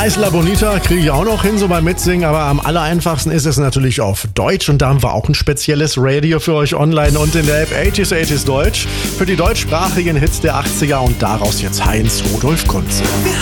Isla Bonita kriege ich auch noch hin, so beim Mitsingen, aber am allereinfachsten ist es natürlich auf Deutsch und da haben wir auch ein spezielles Radio für euch online und in der App 80s Deutsch für die deutschsprachigen Hits der 80er und daraus jetzt Heinz Rudolf Kunze.